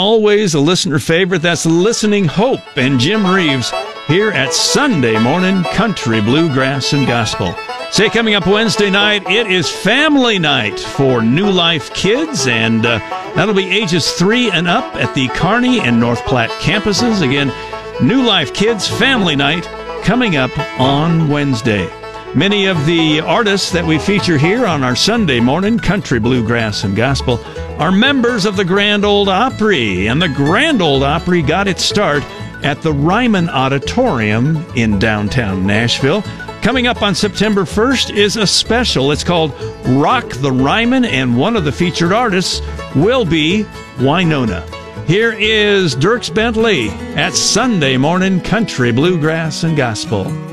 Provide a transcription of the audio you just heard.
always a listener favorite. That's Listening Hope and Jim Reeves here at Sunday Morning Country, Bluegrass, and Gospel. Say, coming up Wednesday night, it is family night for New Life Kids, and that'll be ages 3 and up at the Kearney and North Platte campuses. Again, New Life Kids Family Night coming up on Wednesday. Many of the artists that we feature here on our Sunday Morning Country, Bluegrass, and Gospel are members of the Grand Ole Opry, and the Grand Ole Opry got its start at the Ryman Auditorium in downtown Nashville. Coming up on September 1st is a special. It's called Rock the Ryman, and one of the featured artists will be Wynonna. Here is Dierks Bentley at Sunday Morning Country, Bluegrass, and Gospel.